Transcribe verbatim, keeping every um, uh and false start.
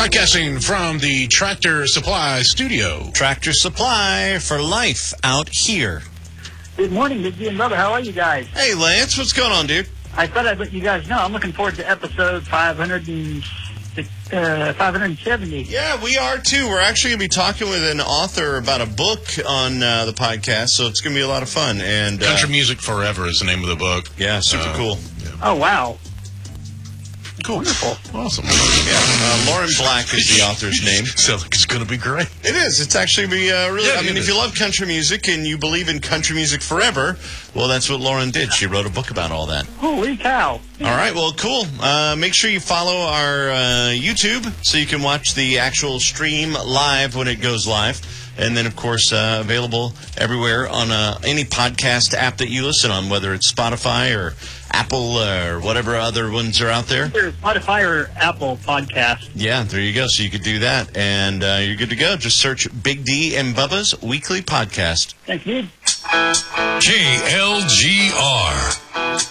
Broadcasting from the Tractor Supply studio. Tractor Supply for life out here. Good morning, Big D and Bubba. How are you guys? Hey, Lance, what's going on, dude? I thought I'd let you guys know. I'm looking forward to episode five hundred uh, five hundred seventy. Yeah, we are, too. We're actually going to be talking with an author about a book on uh, the podcast, so it's going to be a lot of fun. And uh, Country Music Forever is the name of the book. Yeah, super uh, cool. Yeah. Oh, wow. Cool. Wonderful. Awesome. Yeah, uh, Lauren Black is the author's name. Sounds like it's going to be great. It is. It's actually be uh, really. Yeah, I mean, if is. you love country music and you believe in country music forever, well, that's what Lauren did. She wrote a book about all that. Holy cow. All right. Well, cool. Uh, make sure you follow our uh, YouTube so you can watch the actual stream live when it goes live. And then, of course, uh, available everywhere on uh, any podcast app that you listen on, whether it's Spotify or Apple or whatever other ones are out there. There's Spotify or Apple podcast. Yeah, there you go. So you could do that, and uh, you're good to go. Just search Big D and Bubba's Weekly Podcast. Thanks, dude. K L G R.